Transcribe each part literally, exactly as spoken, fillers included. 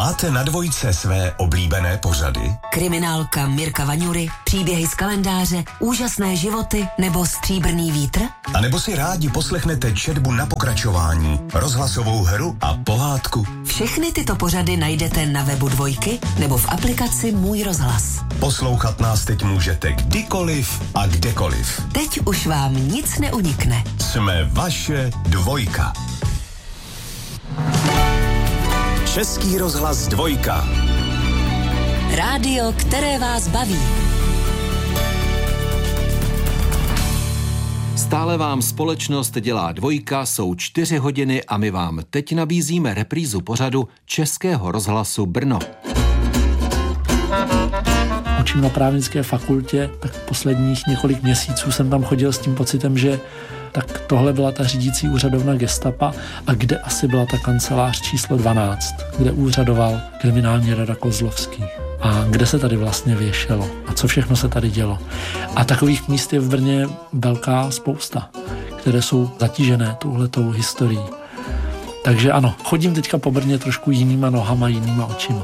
Máte na Dvojce své oblíbené pořady? Kriminálka Mirka Vaňury, příběhy z kalendáře, úžasné životy nebo Stříbrný vítr? A nebo si rádi poslechnete četbu na pokračování, rozhlasovou hru a pohádku? Všechny tyto pořady najdete na webu Dvojky nebo v aplikaci Můj rozhlas. Poslouchat nás teď můžete kdykoliv a kdekoliv. Teď už vám nic neunikne. Jsme vaše Dvojka. Český rozhlas Dvojka. Rádio, které vás baví. Stále vám společnost dělá Dvojka, jsou čtyři hodiny a my vám teď nabízíme reprízu pořadu Českého rozhlasu Brno. Učím na právnické fakultě, tak posledních několik měsíců jsem tam chodil s tím pocitem, že tak tohle byla ta řídící úřadovna gestapa a kde asi byla ta kancelář číslo dvanáct, kde úřadoval kriminální rada Kozlovský. A kde se tady vlastně věšelo a co všechno se tady dělo. A takových míst je v Brně velká spousta, které jsou zatížené touhletou historií. Takže ano, chodím teďka po Brně trošku jinýma nohama, jinýma očima.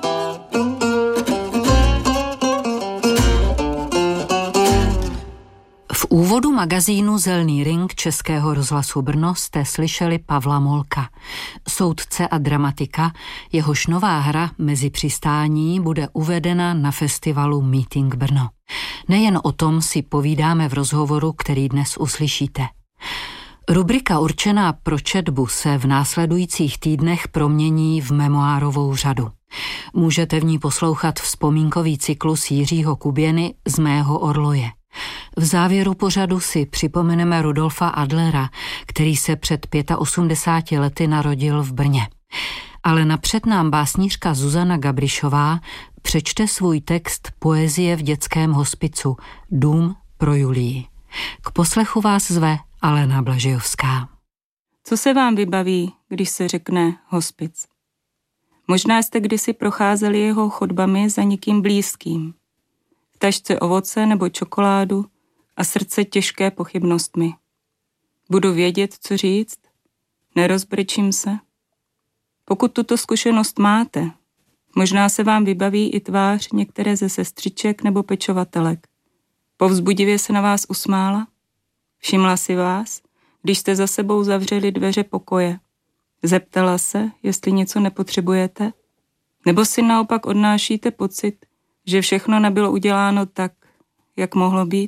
V úvodu magazínu Zelný ring Českého rozhlasu Brno jste slyšeli Pavla Molka, soudce a dramatika, jehož nová hra Mezi přistání bude uvedena na festivalu Meeting Brno. Nejen o tom si povídáme v rozhovoru, který dnes uslyšíte. Rubrika určená pro četbu se v následujících týdnech promění v memoárovou řadu. Můžete v ní poslouchat vzpomínkový cyklus Jiřího Kuběny Z mého orloje. V závěru pořadu si připomeneme Rudolfa Adlera, který se před osmdesáti pěti lety narodil v Brně. Ale napřed nám básnířka Zuzana Gabrišová přečte svůj text Poezie v dětském hospicu Dům pro Julii. K poslechu vás zve Alena Blažejovská. Co se vám vybaví, když se řekne hospic? Možná jste kdysi procházeli jeho chodbami za někým blízkým. V tašce ovoce nebo čokoládu a srdce těžké pochybnostmi. Budu vědět, co říct? Nerozbrečím se? Pokud tuto zkušenost máte, možná se vám vybaví i tvář některé ze sestřiček nebo pečovatelek. Povzbudivě se na vás usmála? Všimla si vás, když jste za sebou zavřeli dveře pokoje? Zeptala se, jestli něco nepotřebujete? Nebo si naopak odnášíte pocit, že všechno nebylo uděláno tak, jak mohlo být?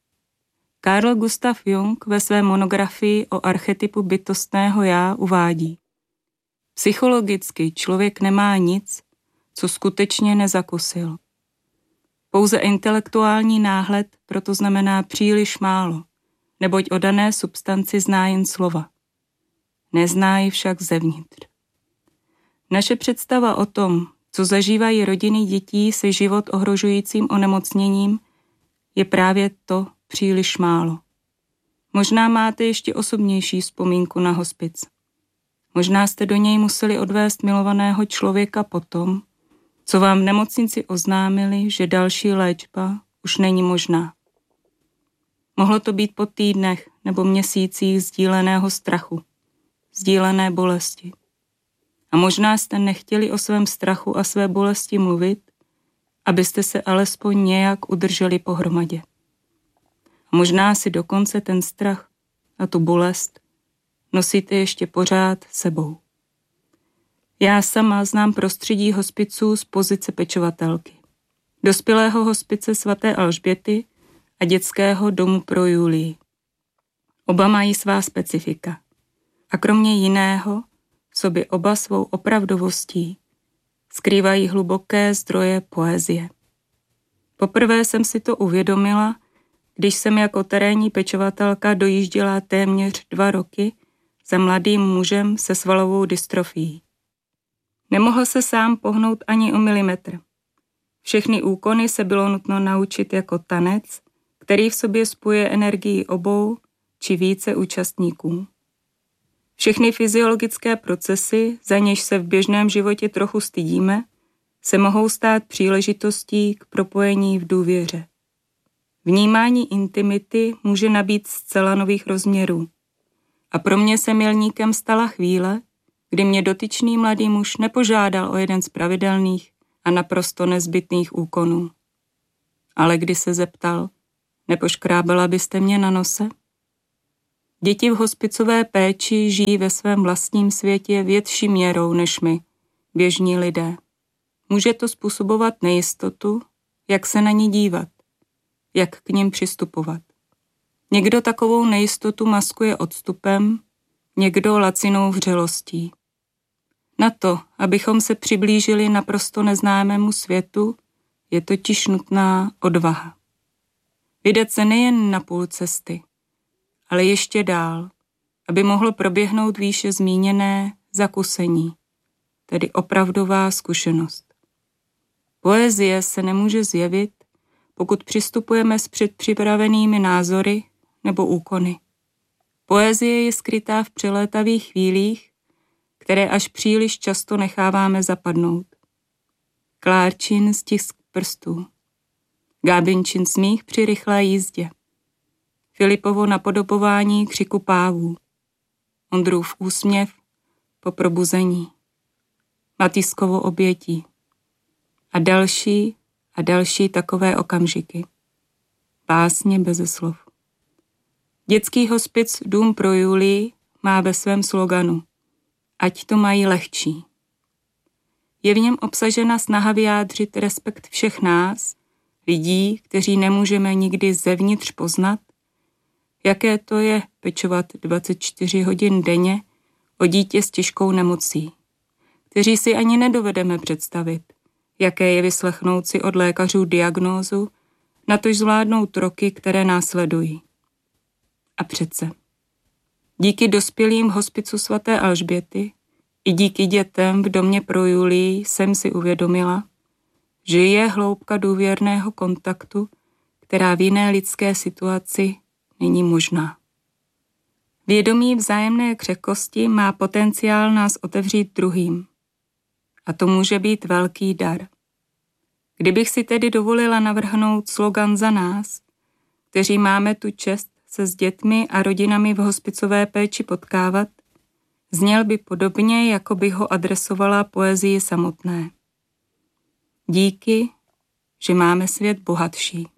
Carl Gustav Jung ve své monografii o archetypu bytostného já uvádí: psychologicky člověk nemá nic, co skutečně nezakusil. Pouze intelektuální náhled proto znamená příliš málo, neboť o dané substanci zná jen slova. Nezná ji však zevnitř. Naše představa o tom, co zažívají rodiny dětí se život ohrožujícím onemocněním, je právě to příliš málo. Možná máte ještě osobnější vzpomínku na hospic. Možná jste do něj museli odvést milovaného člověka potom, co vám v nemocnici oznámili, že další léčba už není možná. Mohlo to být po týdnech nebo měsících sdíleného strachu, sdílené bolesti. A možná jste nechtěli o svém strachu a své bolesti mluvit, abyste se alespoň nějak udrželi pohromadě. A možná si dokonce ten strach a tu bolest nosíte ještě pořád sebou. Já sama znám prostředí hospiců z pozice pečovatelky. Dospělého hospice svaté Alžběty a dětského domu pro Julii. Oba mají svá specifika. A kromě jiného v sobě oba svou opravdovostí skrývají hluboké zdroje poezie. Poprvé jsem si to uvědomila, když jsem jako terénní pečovatelka dojížděla téměř dva roky za mladým mužem se svalovou dystrofií. Nemohl se sám pohnout ani o milimetr. Všechny úkony se bylo nutno naučit jako tanec, který v sobě spojuje energii obou či více účastníků. Všechny fyziologické procesy, za něž se v běžném životě trochu stydíme, se mohou stát příležitostí k propojení v důvěře. Vnímání intimity může nabýt zcela nových rozměrů. A pro mě se milníkem stala chvíle, kdy mě dotyčný mladý muž nepožádal o jeden z pravidelných a naprosto nezbytných úkonů. Ale kdy se zeptal, nepoškrábala byste mě na nose? Děti v hospicové péči žijí ve svém vlastním světě větší měrou než my, běžní lidé. Může to způsobovat nejistotu, jak se na ní dívat, jak k nim přistupovat. Někdo takovou nejistotu maskuje odstupem, někdo lacinou vřelostí. Na to, abychom se přiblížili naprosto neznámému světu, je totiž nutná odvaha. Vydat se nejen na půl cesty, ale ještě dál, aby mohlo proběhnout výše zmíněné zakusení, tedy opravdová zkušenost. Poezie se nemůže zjevit, pokud přistupujeme s předpřipravenými názory nebo úkony. Poezie je skrytá v přelétavých chvílích, které až příliš často necháváme zapadnout. Klárčin stisk prstů, Gábinčin smích při rychlé jízdě, Filipovo napodobování křiku pávů, Ondrův úsměv po probuzení, Matýskovo obětí a další a další takové okamžiky. Básně beze slov. Dětský hospic Dům pro Julii má ve svém sloganu Ať to mají lehčí. Je v něm obsažena snaha vyjádřit respekt všech nás, lidí, kteří nemůžeme nikdy zevnitř poznat, jaké to je pečovat dvacet čtyři hodin denně o dítě s těžkou nemocí, kteří si ani nedovedeme představit, jaké je vyslechnout si od lékařů diagnózu, natož zvládnout roky, které následují. A přece. Díky dospělým v hospicu svaté Alžběty i díky dětem v domě pro Julii jsem si uvědomila, že je hloubka důvěrného kontaktu, která v jiné lidské situaci není možná. Vědomí vzájemné křehkosti má potenciál nás otevřít druhým. A to může být velký dar. Kdybych si tedy dovolila navrhnout slogan za nás, kteří máme tu čest se s dětmi a rodinami v hospicové péči potkávat, zněl by podobně, jako bych ho adresovala poezii samotné. Díky, že máme svět bohatší.